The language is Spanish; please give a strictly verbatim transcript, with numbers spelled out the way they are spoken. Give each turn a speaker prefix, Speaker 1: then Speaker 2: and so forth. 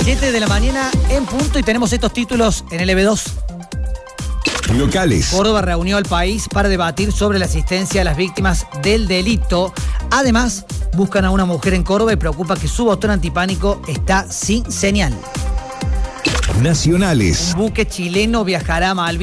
Speaker 1: siete de la mañana en punto y tenemos estos títulos en L B dos.
Speaker 2: Locales.
Speaker 1: Córdoba reunió al país para debatir sobre la asistencia a las víctimas del delito. Además, buscan a una mujer en Córdoba y preocupa que su botón antipánico está sin señal.
Speaker 2: Nacionales.
Speaker 1: Un buque chileno viajará a Malvinas